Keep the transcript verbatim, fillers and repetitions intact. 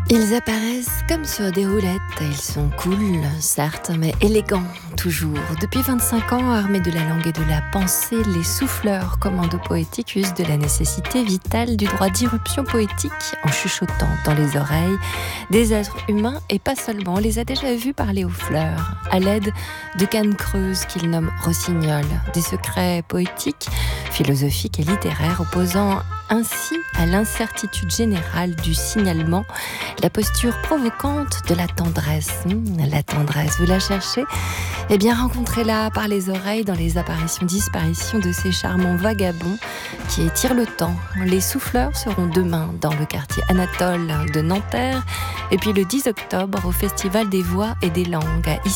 Ils apparaissent comme sur des roulettes, ils sont cool, certes, mais élégants toujours. Depuis vingt-cinq ans, armés de la langue et de la pensée, les souffleurs commando poétiques usent de la nécessité vitale du droit d'irruption poétique en chuchotant dans les oreilles des êtres humains et pas seulement. On les a déjà vus parler aux fleurs, à l'aide de cannes creuses qu'ils nomment rossignols, des secrets poétiques, philosophiques et littéraires opposant ainsi à l'incertitude générale du signalement, la posture provocante de la tendresse. Mmh, la tendresse, vous la cherchez ? Eh bien, rencontrez-la par les oreilles dans les apparitions-disparitions de ces charmants vagabonds qui étirent le temps. Les souffleurs seront demain dans le quartier Anatole de Nanterre et puis le dix octobre au Festival des Voix et des Langues à